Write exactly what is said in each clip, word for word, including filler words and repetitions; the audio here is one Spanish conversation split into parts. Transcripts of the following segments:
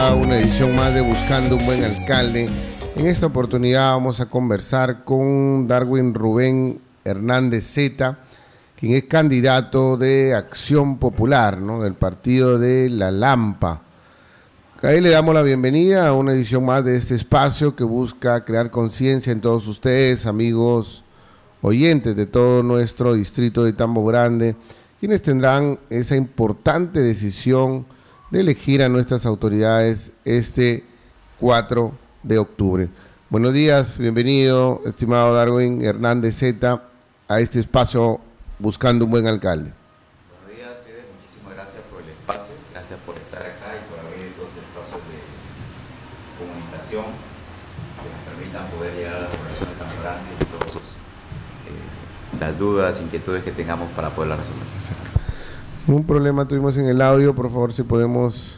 a una edición más de Buscando un Buen Alcalde. En esta oportunidad vamos a conversar con Darwin Rubén Hernández Zeta, quien es candidato de Acción Popular, ¿no?, del partido de La Lampa. Ahí le damos la bienvenida a una edición más de este espacio que busca crear conciencia en todos ustedes, amigos oyentes de todo nuestro distrito de Tambo Grande, quienes tendrán esa importante decisión de elegir a nuestras autoridades este cuatro de octubre. Buenos días, bienvenido, estimado Darwin Hernández Zeta, a este espacio Buscando un Buen Alcalde. Buenos días, Cede, muchísimas gracias por el espacio, gracias por estar acá y por abrir estos espacios de comunicación que nos permitan poder llegar a la población de Tambo Grande y todas sus, eh, las dudas, inquietudes que tengamos para poderlas resolver. Exacto. Un problema tuvimos en el audio, por favor, si podemos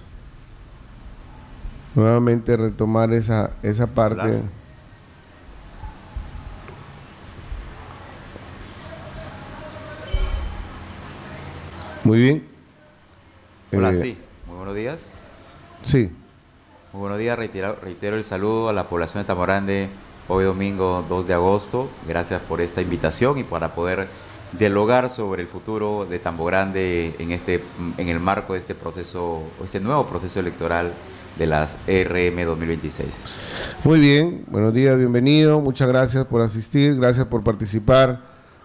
nuevamente retomar esa, esa parte. Hola. Muy bien. Hola, Eh, sí, muy buenos días. Sí. Muy buenos días, reitero, reitero el saludo a la población de Tambo Grande hoy domingo dos de agosto. Gracias por esta invitación y para poder dialogar sobre el futuro de Tambo Grande en este en el marco de este proceso, este nuevo proceso electoral de las R M dos mil veintiséis. Muy bien, buenos días, bienvenido, muchas gracias por asistir, gracias por participar.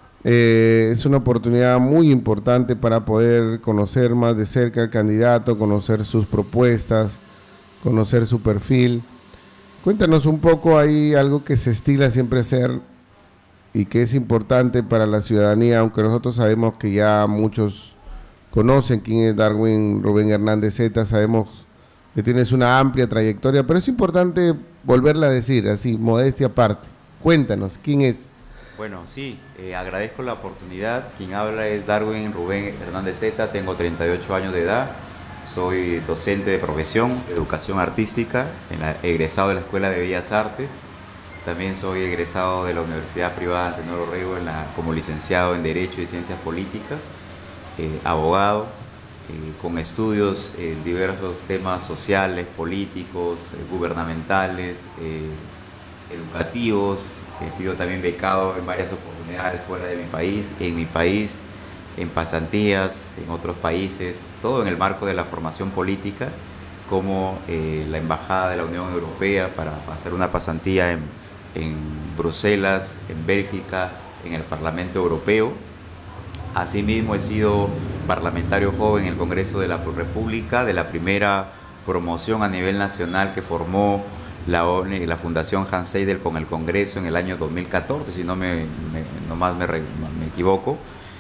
Eh, es una oportunidad muy importante para poder conocer más de cerca al candidato, conocer sus propuestas, conocer su perfil. Cuéntanos un poco, hay algo que se estila siempre hacer y que es importante para la ciudadanía, aunque nosotros sabemos que ya muchos conocen quién es Darwin Rubén Hernández Zeta, sabemos que tienes una amplia trayectoria, pero es importante volverla a decir, así, modestia aparte. Cuéntanos, ¿quién es? Bueno, sí, eh, agradezco la oportunidad. Quien habla es Darwin Rubén Hernández Zeta, tengo treinta y ocho años de edad, soy docente de profesión, de educación artística, en la, egresado de la Escuela de Bellas Artes. También soy egresado de la Universidad Privada Antenor Orrego en la, como licenciado en Derecho y Ciencias Políticas, eh, abogado, eh, con estudios en eh, diversos temas sociales, políticos, eh, gubernamentales, eh, educativos. He sido también becado en varias oportunidades fuera de mi país, en mi país, en pasantías, en otros países, todo en el marco de la formación política, como eh, la Embajada de la Unión Europea para hacer una pasantía en en Bruselas, en Bélgica, en el Parlamento Europeo. Asimismo, he sido parlamentario joven en el Congreso de la República, de la primera promoción a nivel nacional que formó la, O N G, la Fundación Hans Seidel con el Congreso en el año dos mil catorce, si no me, me, no más me, me equivoco,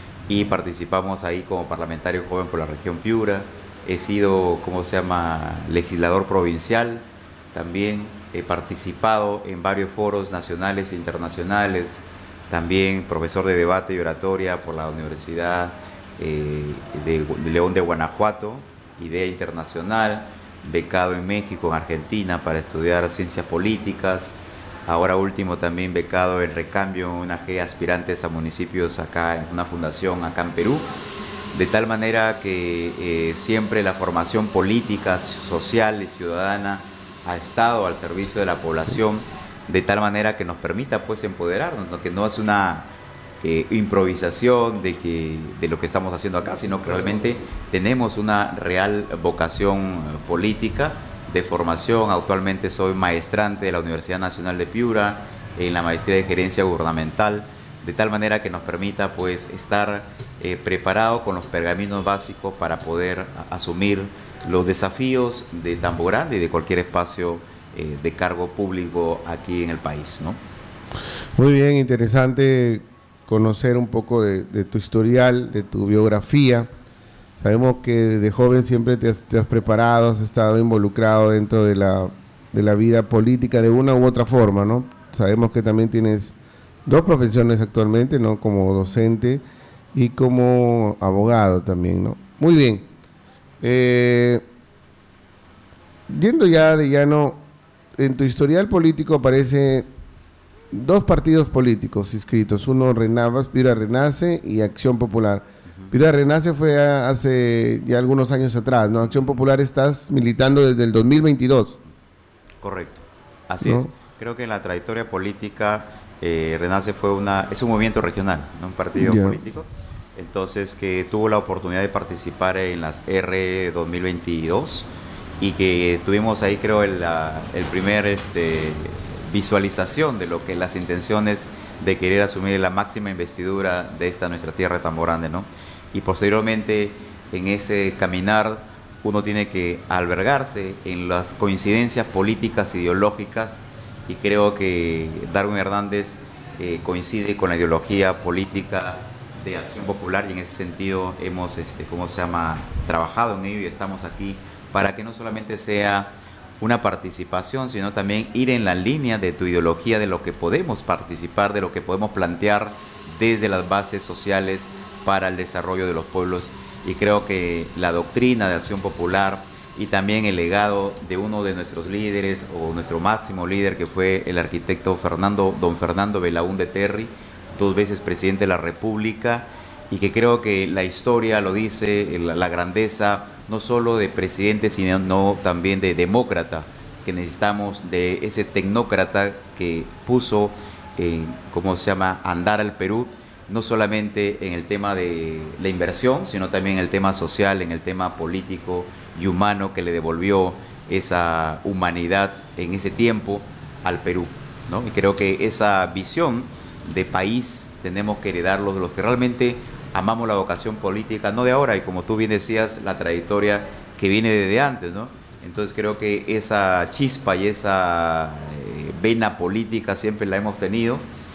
y participamos ahí como parlamentario joven por la región Piura. He sido, ¿cómo se llama?, legislador provincial también. He participado en varios foros nacionales e internacionales, también profesor de debate y oratoria por la Universidad eh, de, de León de Guanajuato, Idea Internacional, becado en México, en Argentina, para estudiar ciencias políticas. Ahora último también becado en Recambio, una G, aspirantes a municipios acá en una fundación acá en Perú. De tal manera que eh, siempre la formación política, social y ciudadana ha estado al servicio de la población, de tal manera que nos permita pues empoderarnos, ¿no? Que no es una eh, improvisación de, que, de lo que estamos haciendo acá, sino que realmente tenemos una real vocación política de formación. Actualmente soy maestrante de la Universidad Nacional de Piura en la maestría de gerencia gubernamental, de tal manera que nos permita pues estar eh, preparado con los pergaminos básicos para poder a, asumir los desafíos de Tambo Grande y de cualquier espacio eh, de cargo público aquí en el país, ¿no? Muy bien, interesante conocer un poco de, de tu historial, de tu biografía. Sabemos que desde joven siempre te has, te has preparado, has estado involucrado dentro de la, de la vida política de una u otra forma, ¿no? Sabemos que también tienes dos profesiones actualmente, ¿no?, como docente y como abogado también, ¿no? Muy bien. Eh, yendo ya de llano, en tu historial político aparece dos partidos políticos inscritos, uno Renavas, Piura Renace y Acción Popular. Piura Renace fue a, hace ya algunos años atrás, ¿no? Acción Popular estás militando desde el dos mil veintidós. Correcto, así ¿no? es. Creo que en la trayectoria política eh, Renace fue una, es un movimiento regional, no un partido Ya. político. Entonces, que tuvo la oportunidad de participar en las R dos mil veintidós y que tuvimos ahí, creo, el, la, el primer este, visualización de lo que las intenciones de querer asumir la máxima investidura de esta nuestra tierra tan grande, ¿no? Y posteriormente, en ese caminar, uno tiene que albergarse en las coincidencias políticas, ideológicas, y creo que Darwin Hernández eh, coincide con la ideología política de Acción Popular, y en ese sentido hemos, este, ¿cómo se llama?, trabajado en ello y estamos aquí para que no solamente sea una participación, sino también ir en la línea de tu ideología, de lo que podemos participar, de lo que podemos plantear desde las bases sociales para el desarrollo de los pueblos. Y creo que la doctrina de Acción Popular y también el legado de uno de nuestros líderes, o nuestro máximo líder, que fue el arquitecto Fernando, don Fernando Belaúnde Terry, dos veces presidente de la República, y que creo que la historia lo dice, la, la grandeza no solo de presidente, sino no, también de demócrata, que necesitamos de ese tecnócrata que puso, eh, ¿cómo se llama?, andar al Perú, no solamente en el tema de la inversión, sino también en el tema social, en el tema político y humano, que le devolvió esa humanidad en ese tiempo al Perú, ¿no? Y creo que esa visión de país tenemos que heredarlo de los que realmente amamos la vocación política, no de ahora, y como tú bien decías, la trayectoria que viene desde antes, ¿no? Entonces creo que esa chispa y esa eh, vena política siempre la hemos tenido.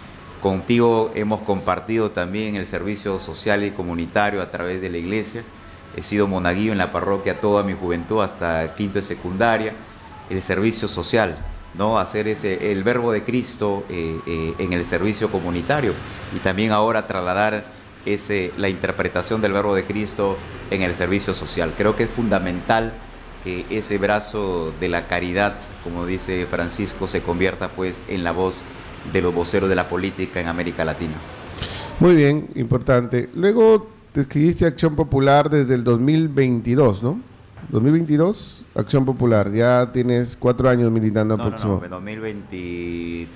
Contigo hemos compartido también el servicio social y comunitario a través de la iglesia. He sido monaguillo en la parroquia toda mi juventud, hasta quinto de secundaria. El servicio social, ¿no? Hacer ese, el verbo de Cristo eh, eh, en el servicio comunitario, y también ahora trasladar ese, la interpretación del verbo de Cristo en el servicio social. Creo que es fundamental que ese brazo de la caridad, como dice Francisco, se convierta pues en la voz de los voceros de la política en América Latina. Muy bien, importante. Luego te escribiste Acción Popular desde el dos mil veintidós, ¿no? dos mil veintidós, Acción Popular. Ya tienes cuatro años militando. No, no, no, en dos mil veintitrés,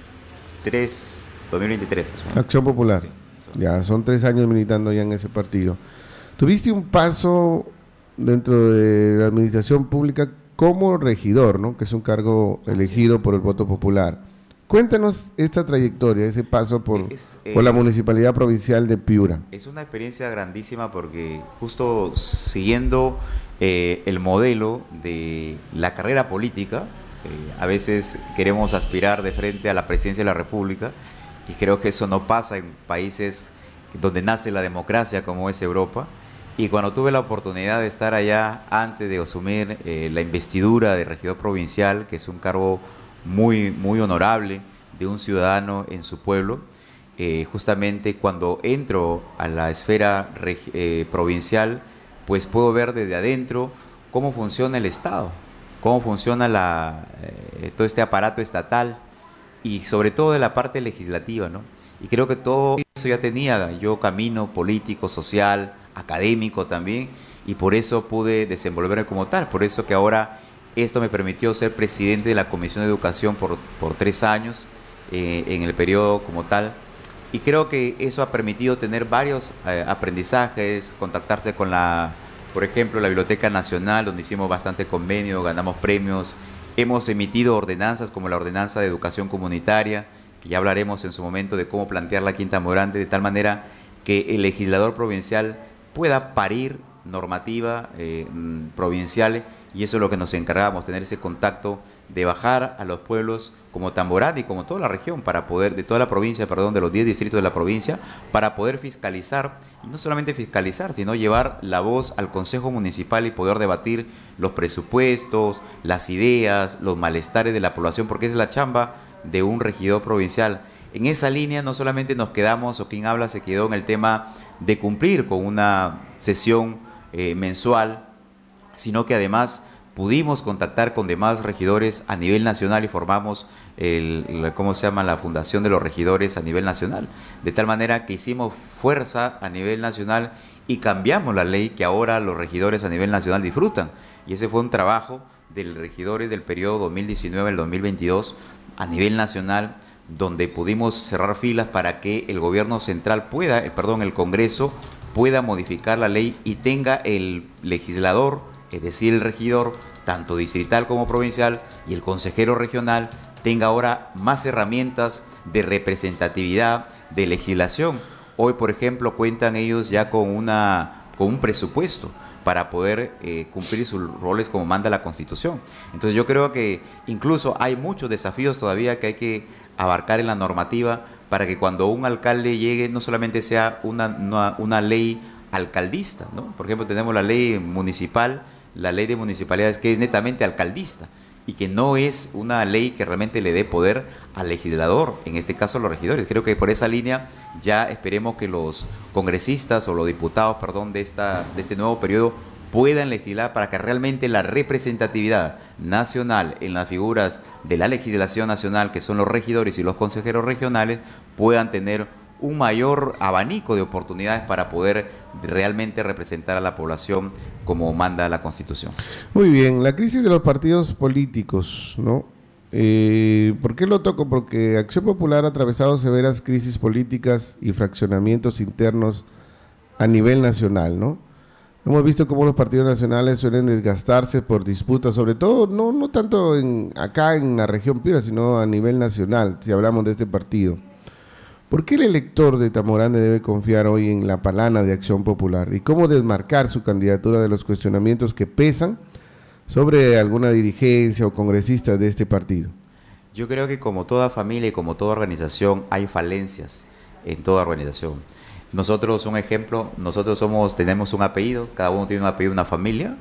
dos mil veintitrés. ¿No? Acción Popular. Sí, sí. Ya, son tres años militando ya en ese partido. Tuviste un paso dentro de la administración pública como regidor, ¿no? Que es un cargo elegido sí, por el voto popular. Cuéntanos esta trayectoria, ese paso por, es, eh, por la Municipalidad Provincial de Piura. Es una experiencia grandísima porque justo siguiendo eh, el modelo de la carrera política, eh, a veces queremos aspirar de frente a la presidencia de la República, y creo que eso no pasa en países donde nace la democracia como es Europa. Y cuando tuve la oportunidad de estar allá antes de asumir eh, la investidura de regidor provincial, que es un cargo muy, muy honorable de un ciudadano en su pueblo, eh, justamente cuando entro a la esfera eh, provincial, pues puedo ver desde adentro cómo funciona el Estado, cómo funciona la, eh, todo este aparato estatal, y sobre todo de la parte legislativa, ¿no? Y creo que todo eso ya tenía yo camino político, social, académico también, y por eso pude desenvolverme como tal. Por eso que ahora esto me permitió ser presidente de la Comisión de Educación por, por tres años eh, en el periodo como tal, y creo que eso ha permitido tener varios eh, aprendizajes, contactarse con la, por ejemplo, la Biblioteca Nacional, donde hicimos bastante convenio, ganamos premios, hemos emitido ordenanzas como la Ordenanza de Educación Comunitaria, que ya hablaremos en su momento de cómo plantearla aquí en Tambo Grande, de tal manera que el legislador provincial pueda parir normativa eh, provincial, y eso es lo que nos encargamos, tener ese contacto de bajar a los pueblos como Tambo Grande y como toda la región, para poder, de toda la provincia, perdón, de los diez distritos de la provincia, para poder fiscalizar, y no solamente fiscalizar, sino llevar la voz al Consejo Municipal y poder debatir los presupuestos, las ideas, los malestares de la población, porque es la chamba de un regidor provincial. En esa línea no solamente nos quedamos, o quien habla se quedó en el tema de cumplir con una sesión eh, mensual, sino que además pudimos contactar con demás regidores a nivel nacional y formamos el, el, ¿cómo se llama?, la Fundación de los Regidores a nivel nacional, de tal manera que hicimos fuerza a nivel nacional y cambiamos la ley que ahora los regidores a nivel nacional disfrutan. Y ese fue un trabajo de los regidores del periodo dos mil diecinueve al dos mil veintidós a nivel nacional, donde pudimos cerrar filas para que el gobierno central pueda, eh, perdón, el Congreso pueda modificar la ley y tenga el legislador, es decir, el regidor, tanto distrital como provincial, y el consejero regional, tenga ahora más herramientas de representatividad, de legislación. Hoy, por ejemplo, cuentan ellos ya con, una, con un presupuesto para poder eh, cumplir sus roles como manda la Constitución. Entonces yo creo que incluso hay muchos desafíos todavía que hay que abarcar en la normativa para que cuando un alcalde llegue no solamente sea una, una, una ley alcaldista, ¿no? Por ejemplo, tenemos la ley municipal, la ley de municipalidades que es netamente alcaldista y que no es una ley que realmente le dé poder al legislador, en este caso a los regidores. Creo que por esa línea ya esperemos que los congresistas o los diputados, perdón, de, esta, de este nuevo periodo puedan legislar para que realmente la representatividad nacional en las figuras de la legislación nacional, que son los regidores y los consejeros regionales, puedan tener un mayor abanico de oportunidades para poder realmente representar a la población como manda la Constitución. Muy bien, la crisis de los partidos políticos, ¿no? Eh, ¿Por qué lo toco? Porque Acción Popular ha atravesado severas crisis políticas y fraccionamientos internos a nivel nacional, ¿no? Hemos visto cómo los partidos nacionales suelen desgastarse por disputas, sobre todo, no, no tanto en, acá en la región Piura, sino a nivel nacional, si hablamos de este partido. ¿Por qué el elector de Tamorande debe confiar hoy en la palana de Acción Popular? ¿Y cómo desmarcar su candidatura de los cuestionamientos que pesan sobre alguna dirigencia o congresista de este partido? Yo creo que como toda familia y como toda organización hay falencias en toda organización. Nosotros, un ejemplo, nosotros somos, tenemos un apellido, cada uno tiene un apellido, una familia,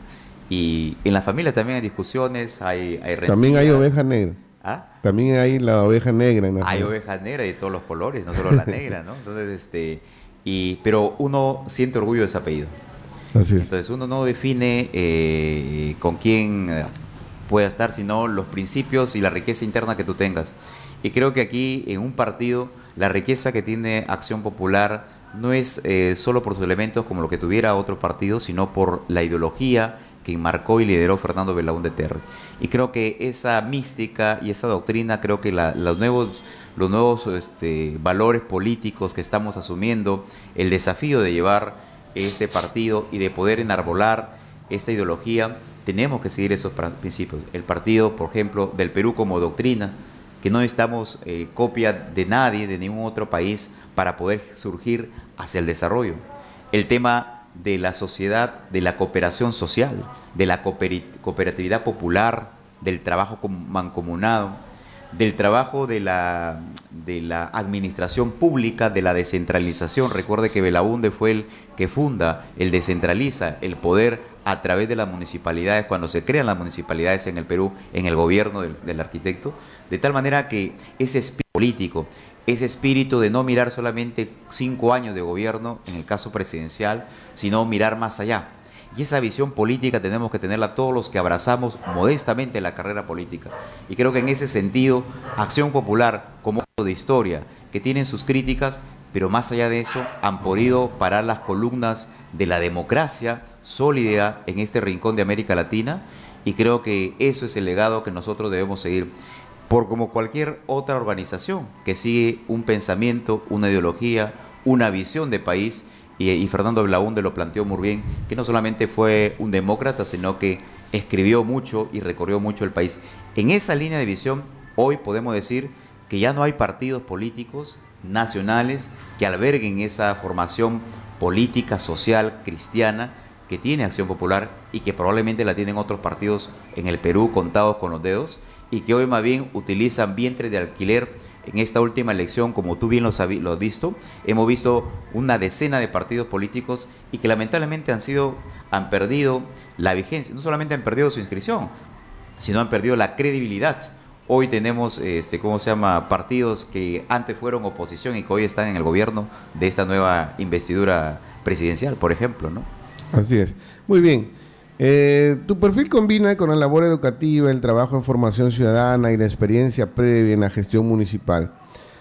y en la familia también hay discusiones, hay, hay rencillas. También hay oveja negra. ¿Ah? También hay la oveja negra. En la hay ovejas negras de todos los colores, no solo la negra, ¿no? Entonces, este, y, pero uno siente orgullo de ese apellido. Así es. Entonces uno no define eh, con quién pueda estar, sino los principios y la riqueza interna que tú tengas. Y creo que aquí en un partido la riqueza que tiene Acción Popular no es eh, solo por sus elementos como lo que tuviera otro partido, sino por la ideología que marcó y lideró Fernando Belaúnde Terry. Y creo que esa mística y esa doctrina, creo que la, los nuevos, los nuevos este, valores políticos que estamos asumiendo, el desafío de llevar este partido y de poder enarbolar esta ideología, tenemos que seguir esos principios. El partido, por ejemplo, del Perú como doctrina, que no necesitamos eh, copia de nadie, de ningún otro país, para poder surgir hacia el desarrollo. El tema de la sociedad, de la cooperación social, de la cooperatividad popular, del trabajo mancomunado, del trabajo de la, de la administración pública, de la descentralización. Recuerde que Belaúnde fue el que funda, el descentraliza el poder a través de las municipalidades, cuando se crean las municipalidades en el Perú, en el gobierno del, del arquitecto, de tal manera que ese espíritu político, ese espíritu de no mirar solamente cinco años de gobierno, en el caso presidencial, sino mirar más allá. Y esa visión política tenemos que tenerla todos los que abrazamos modestamente la carrera política. Y creo que en ese sentido, Acción Popular, como de historia, que tienen sus críticas, pero más allá de eso, han podido parar las columnas de la democracia sólida en este rincón de América Latina, y creo que eso es el legado que nosotros debemos seguir. Por como cualquier otra organización que sigue un pensamiento, una ideología, una visión de país, y, y Fernando Belaúnde lo planteó muy bien, que no solamente fue un demócrata, sino que escribió mucho y recorrió mucho el país. En esa línea de visión, hoy podemos decir que ya no hay partidos políticos nacionales que alberguen esa formación política, social, cristiana, que tiene Acción Popular y que probablemente la tienen otros partidos en el Perú contados con los dedos, y que hoy más bien utilizan vientres de alquiler. En esta última elección, como tú bien lo has visto, hemos visto una decena de partidos políticos y que lamentablemente han sido, han perdido la vigencia, no solamente han perdido su inscripción, sino han perdido la credibilidad. Hoy tenemos, este, ¿cómo se llama?, partidos que antes fueron oposición y que hoy están en el gobierno de esta nueva investidura presidencial, por ejemplo, ¿no? Así es. Muy bien. Eh, tu perfil combina con la labor educativa, el trabajo en formación ciudadana y la experiencia previa en la gestión municipal.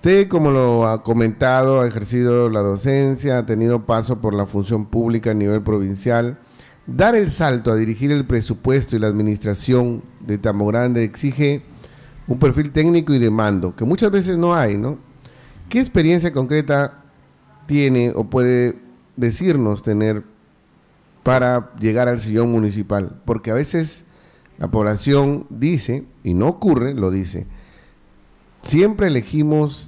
Usted, como lo ha comentado, ha ejercido la docencia, ha tenido paso por la función pública a nivel provincial. Dar el salto a dirigir el presupuesto y la administración de Tambogrande exige un perfil técnico y de mando, que muchas veces no hay, ¿no? ¿Qué experiencia concreta tiene o puede decirnos tener para llegar al sillón municipal? Porque a veces la población dice, y no ocurre, lo dice, siempre elegimos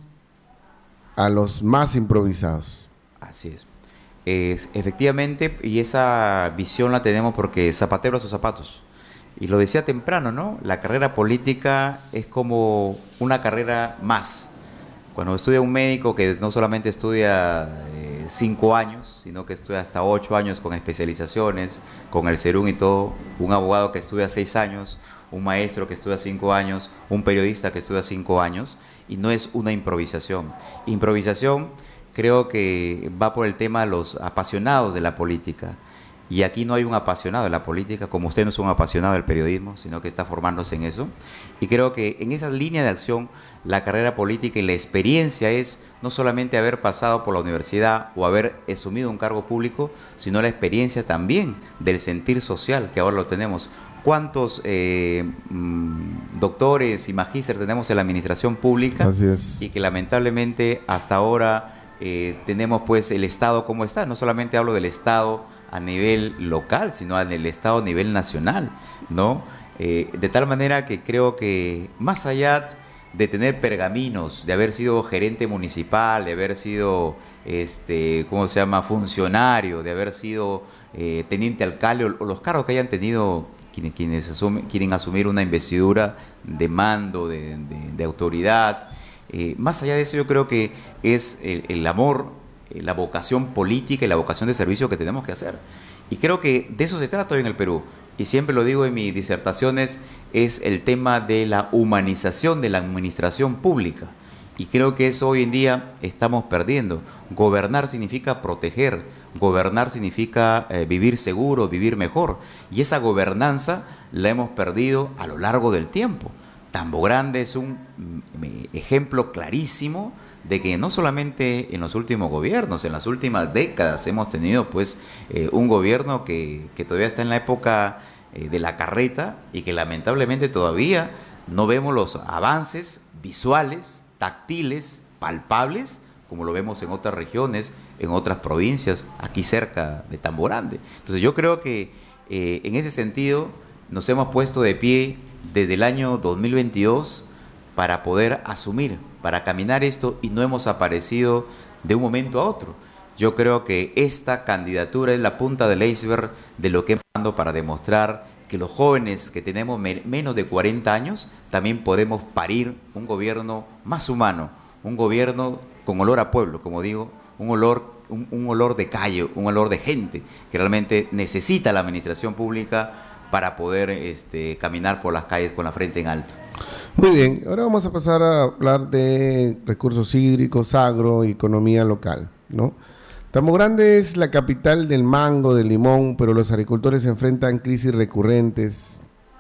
a los más improvisados. Así es. Es, efectivamente, y esa visión la tenemos porque zapatero a sus zapatos. Y lo decía temprano, ¿no? La carrera política es como una carrera más. Cuando estudia un médico que no solamente estudia eh, cinco años, sino que estudia hasta ocho años con especializaciones, con el SERUM y todo, un abogado que estudia seis años, un maestro que estudia cinco años, un periodista que estudia cinco años, y no es una improvisación. Improvisación creo que va por el tema de los apasionados de la política. Y aquí no hay un apasionado de la política, como usted no es un apasionado del periodismo, sino que está formándose en eso. Y creo que en esas líneas de acción, la carrera política y la experiencia es no solamente haber pasado por la universidad o haber asumido un cargo público, sino la experiencia también del sentir social, que ahora lo tenemos. ¿Cuántos eh, mmm, doctores y magísteres tenemos en la administración pública? Así es. Y que lamentablemente hasta ahora eh, tenemos pues el Estado como está. No solamente hablo del Estado a nivel local, sino en el Estado a nivel nacional, ¿no? Eh, de tal manera que creo que más allá de tener pergaminos, de haber sido gerente municipal, de haber sido, este, ¿cómo se llama?, funcionario, de haber sido eh, teniente alcalde, o, o los cargos que hayan tenido quienes, quienes asumen, quieren asumir una investidura de mando, de, de, de autoridad, eh, más allá de eso yo creo que es el, el amor, la vocación política y la vocación de servicio que tenemos que hacer. Y creo que de eso se trata hoy en el Perú. Y siempre lo digo en mis disertaciones, es el tema de la humanización de la administración pública. Y creo que eso hoy en día estamos perdiendo. Gobernar significa proteger, gobernar significa eh, vivir seguro, vivir mejor. Y esa gobernanza la hemos perdido a lo largo del tiempo. Tambogrande es un mm, ejemplo clarísimo de que no solamente en los últimos gobiernos, en las últimas décadas hemos tenido pues eh, un gobierno que, que todavía está en la época eh, de la carreta y que lamentablemente todavía no vemos los avances visuales, táctiles, palpables, como lo vemos en otras regiones, en otras provincias, aquí cerca de Tambogrande. Entonces yo creo que eh, en ese sentido nos hemos puesto de pie desde el año dos mil veintidós para poder asumir, para caminar esto, y no hemos aparecido de un momento a otro. Yo creo que esta candidatura es la punta del iceberg de lo que hemos dado para demostrar que los jóvenes que tenemos me menos de cuarenta años también podemos parir un gobierno más humano, un gobierno con olor a pueblo, como digo, un olor, un, un olor de calle, un olor de gente que realmente necesita la administración pública para poder este, caminar por las calles con la frente en alto. Muy bien, ahora vamos a pasar a hablar de recursos hídricos, agro y economía local, ¿no? Tambogrande es la capital del mango, del limón, pero los agricultores se enfrentan crisis recurrentes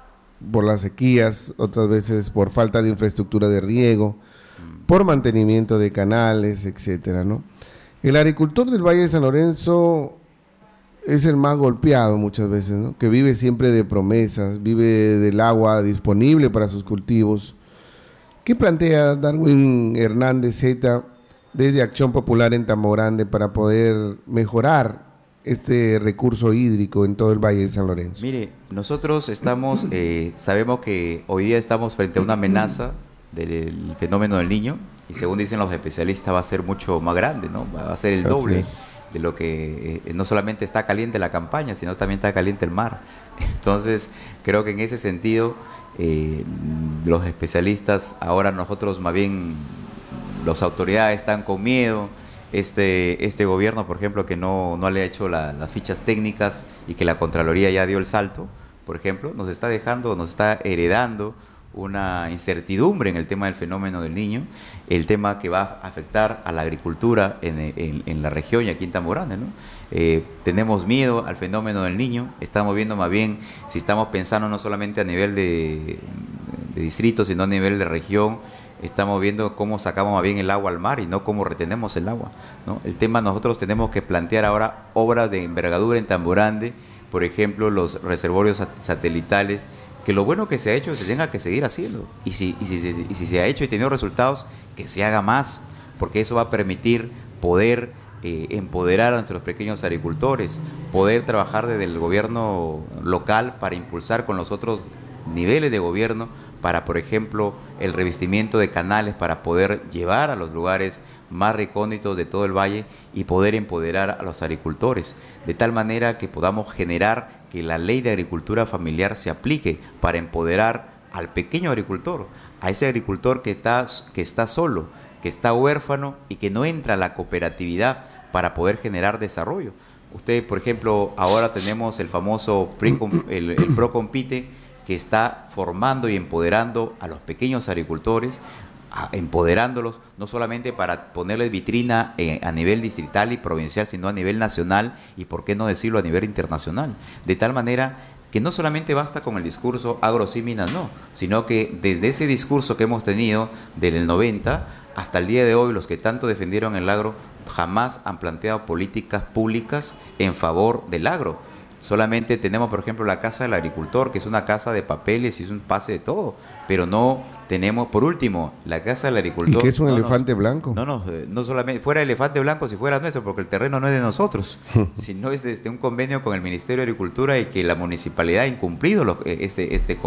por las sequías, otras veces por falta de infraestructura de riego, por mantenimiento de canales, etcétera, ¿no? El agricultor del Valle de San Lorenzo es el más golpeado muchas veces, ¿no? Que vive siempre de promesas, vive del agua disponible para sus cultivos. ¿Qué plantea Darwin Hernández Zeta desde Acción Popular en Tambogrande para poder mejorar este recurso hídrico en todo el Valle de San Lorenzo? Mire, nosotros estamos, eh, sabemos que hoy día estamos frente a una amenaza del fenómeno del Niño, y según dicen los especialistas va a ser mucho más grande, ¿no? Va a ser el doble de lo que eh, no solamente está caliente la campaña, sino también está caliente el mar. Entonces, creo que en ese sentido, eh, los especialistas, ahora nosotros más bien, las autoridades están con miedo. Este, este gobierno, por ejemplo, que no, no le ha hecho la, las fichas técnicas y que la Contraloría ya dio el salto, por ejemplo, nos está dejando, nos está heredando una incertidumbre en el tema del fenómeno del Niño, el tema que va a afectar a la agricultura en, en, en la región y aquí en Tambogrande, ¿no? Eh, tenemos miedo al fenómeno del Niño, estamos viendo más bien si estamos pensando no solamente a nivel de, de distrito, sino a nivel de región, estamos viendo cómo sacamos más bien el agua al mar y no cómo retenemos el agua, ¿no? El tema, nosotros tenemos que plantear ahora obras de envergadura en Tamborande, por ejemplo, los reservorios satelitales, que lo bueno que se ha hecho se tenga que seguir haciendo. Y si, y si, se- y si se ha hecho y tenido resultados, que se haga más, porque eso va a permitir poder eh, empoderar a nuestros pequeños agricultores, poder trabajar desde el gobierno local para impulsar con los otros niveles de gobierno, para, por ejemplo, el revestimiento de canales para poder llevar a los lugares más recónditos de todo el valle y poder empoderar a los agricultores, de tal manera que podamos generar que la ley de agricultura familiar se aplique para empoderar al pequeño agricultor, a ese agricultor que está, que está solo, que está huérfano y que no entra a la cooperatividad para poder generar desarrollo. Usted, por ejemplo, ahora tenemos el famoso Pre- el, el ProCompite, que está formando y empoderando a los pequeños agricultores, a- empoderándolos no solamente para ponerles vitrina eh, a nivel distrital y provincial, sino a nivel nacional y, por qué no decirlo, a nivel internacional. De tal manera que no solamente basta con el discurso agrosíminas, no, sino que desde ese discurso que hemos tenido del noventa hasta el día de hoy, los que tanto defendieron el agro jamás han planteado políticas públicas en favor del agro. Solamente tenemos, por ejemplo, la Casa del Agricultor, que es una casa de papeles y es un pase de todo, pero no tenemos, por último, la Casa del ¿Y Agricultor. qué es un no elefante nos- blanco? No, no, eh, no solamente fuera elefante blanco si fuera nuestro, porque el terreno no es de nosotros, sino es este, un convenio con el Ministerio de Agricultura y que la municipalidad ha incumplido lo- eh, este, este